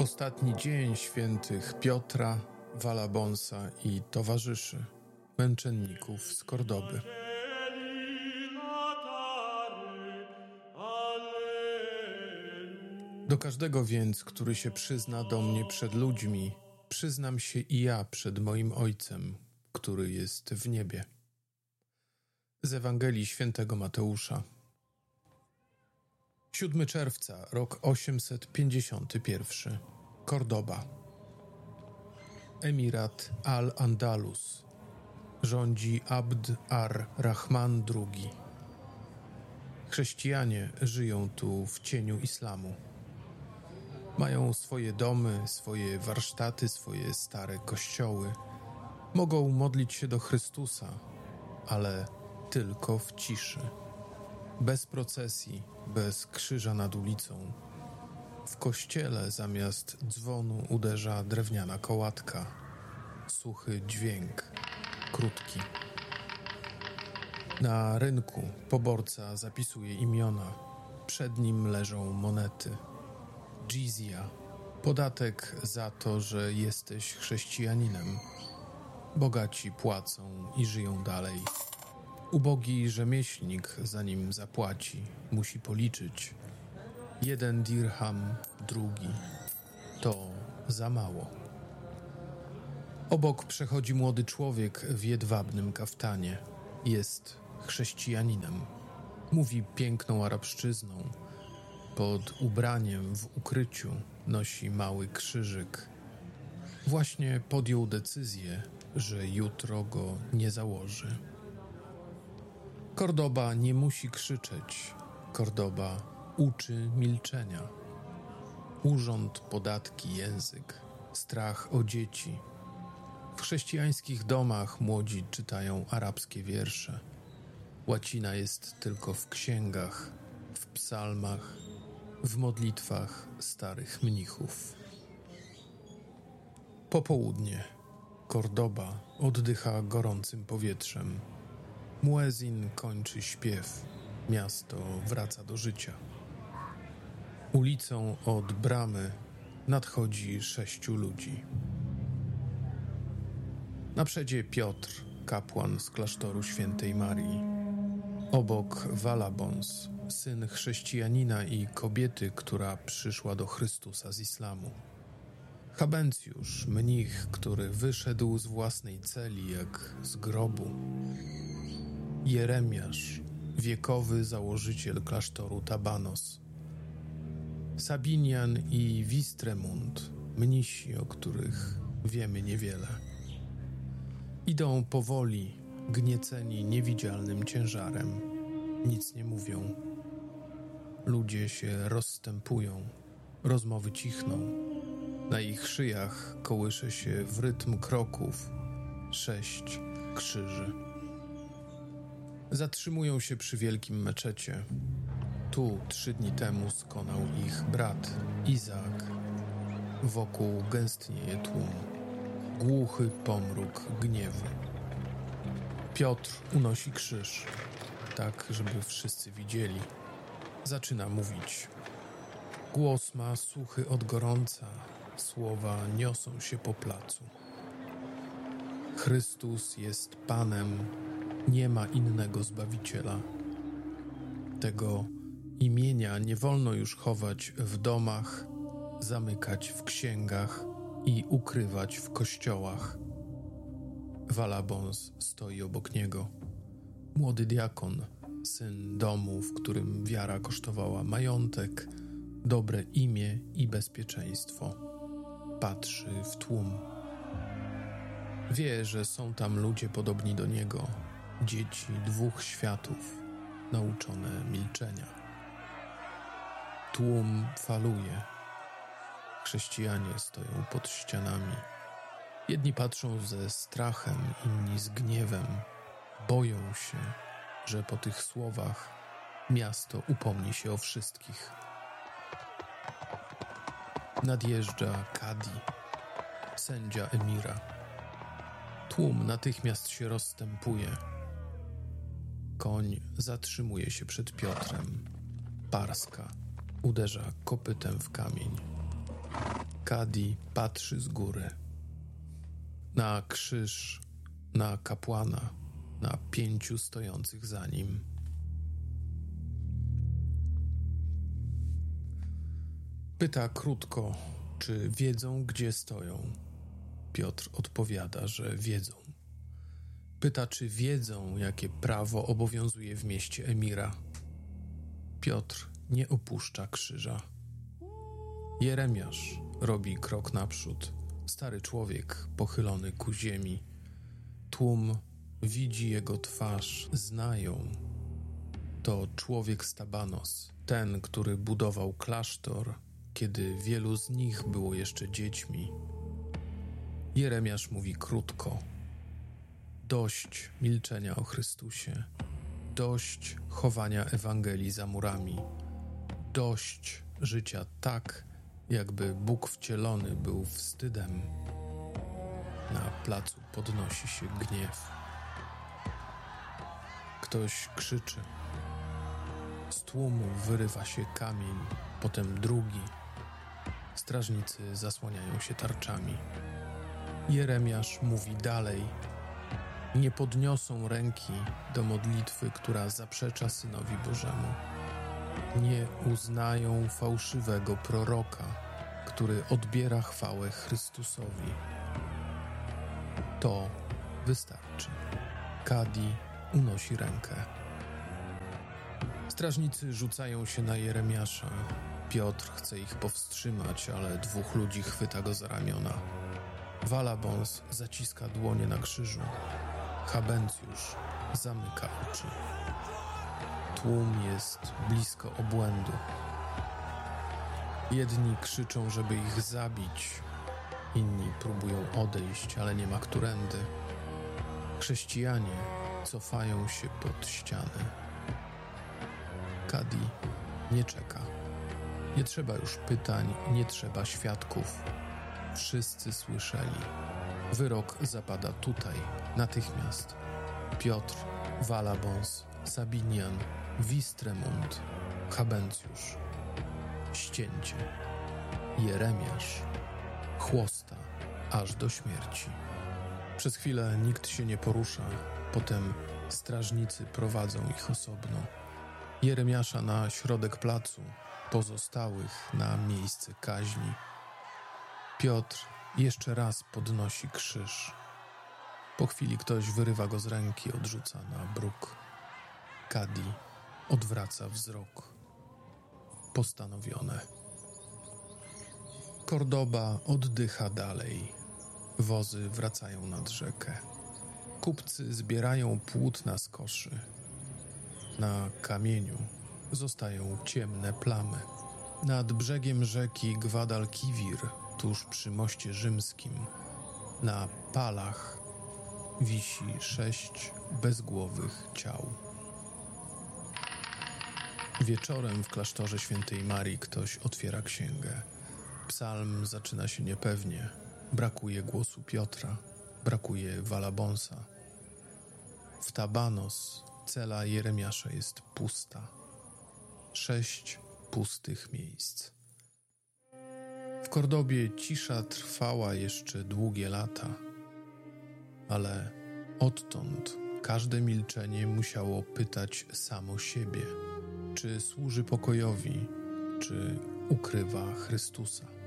Ostatni dzień świętych Piotra, Valabonsa i towarzyszy, męczenników z Kordoby. Do każdego więc, który się przyzna do mnie przed ludźmi, przyznam się i ja przed moim Ojcem, który jest w niebie. Z Ewangelii Świętego Mateusza. 7 czerwca, rok 851. Kordoba. Emirat al-Andalus. Rządzi Abd ar-Rahman II. Chrześcijanie żyją tu w cieniu islamu. Mają swoje domy, swoje warsztaty, swoje stare kościoły. Mogą modlić się do Chrystusa, ale tylko w ciszy. Bez procesji, bez krzyża nad ulicą. W kościele zamiast dzwonu uderza drewniana kołatka. Suchy dźwięk, krótki. Na rynku poborca zapisuje imiona. Przed nim leżą monety. Dżizja, podatek za to, że jesteś chrześcijaninem. Bogaci płacą i żyją dalej. Ubogi rzemieślnik, zanim zapłaci, musi policzyć. 1 dirham, drugi. To za mało. Obok przechodzi młody człowiek w jedwabnym kaftanie. Jest chrześcijaninem. Mówi piękną arabszczyzną. Pod ubraniem w ukryciu nosi mały krzyżyk. Właśnie podjął decyzję, że jutro go nie założy. Kordoba nie musi krzyczeć. Kordoba uczy milczenia. Urząd, podatki, język, strach o dzieci. W chrześcijańskich domach młodzi czytają arabskie wiersze. Łacina jest tylko w księgach, w psalmach, w modlitwach starych mnichów. Popołudnie. Kordoba oddycha gorącym powietrzem. Muezin kończy śpiew. Miasto wraca do życia. Ulicą od bramy nadchodzi 6 ludzi. Na przedzie Piotr, kapłan z klasztoru Świętej Marii. Obok Valabons, syn chrześcijanina i kobiety, która przyszła do Chrystusa z islamu. Habencjusz, mnich, który wyszedł z własnej celi jak z grobu. Jeremiasz, wiekowy założyciel klasztoru Tabanos. Sabinian i Wistremund, mnisi, o których wiemy niewiele. Idą powoli, gnieceni niewidzialnym ciężarem. Nic nie mówią. Ludzie się rozstępują, rozmowy cichną. Na ich szyjach kołysze się w rytm kroków 6 krzyży. Zatrzymują się przy wielkim meczecie. Tu 3 dni temu skonał ich brat Izaak. Wokół gęstnieje tłum. Głuchy pomruk gniewu. Piotr unosi krzyż, tak żeby wszyscy widzieli. Zaczyna mówić. Głos ma suchy od gorąca, słowa niosą się po placu. Chrystus jest Panem, nie ma innego Zbawiciela. Tego imienia nie wolno już chować w domach, zamykać w księgach i ukrywać w kościołach. Valabons stoi obok niego. Młody diakon, syn domu, w którym wiara kosztowała majątek, dobre imię i bezpieczeństwo. Patrzy w tłum. Wie, że są tam ludzie podobni do niego, dzieci 2 światów, nauczone milczenia. Tłum faluje. Chrześcijanie stoją pod ścianami. Jedni patrzą ze strachem, inni z gniewem. Boją się, że po tych słowach miasto upomni się o wszystkich. Nadjeżdża Kadi, sędzia emira. Tłum natychmiast się rozstępuje. Koń zatrzymuje się przed Piotrem. Parska uderza kopytem w kamień. Kadi patrzy z góry. Na krzyż, na kapłana, na 5 stojących za nim. Pyta krótko, czy wiedzą, gdzie stoją. Piotr odpowiada, że wiedzą. Pyta, czy wiedzą, jakie prawo obowiązuje w mieście emira. Piotr nie opuszcza krzyża. Jeremiasz robi krok naprzód. Stary człowiek pochylony ku ziemi. Tłum widzi jego twarz, znają. To człowiek Stabanos, ten, który budował klasztor, kiedy wielu z nich było jeszcze dziećmi. Jeremiasz mówi krótko. Dość milczenia o Chrystusie. Dość chowania Ewangelii za murami. Dość życia tak, jakby Bóg wcielony był wstydem. Na placu podnosi się gniew. Ktoś krzyczy. Z tłumu wyrywa się kamień, potem drugi. Strażnicy zasłaniają się tarczami. Jeremiasz mówi dalej. Nie podniosą ręki do modlitwy, która zaprzecza Synowi Bożemu. Nie uznają fałszywego proroka, który odbiera chwałę Chrystusowi. To wystarczy. Kadi unosi rękę. Strażnicy rzucają się na Jeremiasza. Piotr chce ich powstrzymać, ale 2 ludzi chwyta go za ramiona. Walabons zaciska dłonie na krzyżu. Habencjusz zamyka oczy. Tłum jest blisko obłędu. Jedni krzyczą, żeby ich zabić. Inni próbują odejść, ale nie ma którędy. Chrześcijanie cofają się pod ściany. Kadi nie czeka. Nie trzeba już pytań, nie trzeba świadków. Wszyscy słyszeli. Wyrok zapada tutaj, natychmiast. Piotr, Walabons, Sabinian, Wistremund, Habencjusz. Ścięcie. Jeremiasz. Chłosta, aż do śmierci. Przez chwilę nikt się nie porusza. Potem strażnicy prowadzą ich osobno. Jeremiasza na środek placu, pozostałych na miejsce kaźni. Piotr jeszcze raz podnosi krzyż. Po chwili ktoś wyrywa go z ręki, odrzuca na bruk. Kadi odwraca wzrok. Postanowione. Kordoba oddycha dalej. Wozy wracają nad rzekę. Kupcy zbierają płótna z koszy. Na kamieniu zostają ciemne plamy. Nad brzegiem rzeki Guadalquivir, tuż przy moście rzymskim, na palach wisi 6 bezgłowych ciał. Wieczorem w klasztorze Świętej Marii ktoś otwiera księgę. Psalm zaczyna się niepewnie. Brakuje głosu Piotra, brakuje Walabonsa. W Tabanos cela Jeremiasza jest pusta. 6 pustych miejsc. W Kordobie cisza trwała jeszcze długie lata, ale odtąd każde milczenie musiało pytać samo siebie, czy służy pokojowi, czy ukrywa Chrystusa.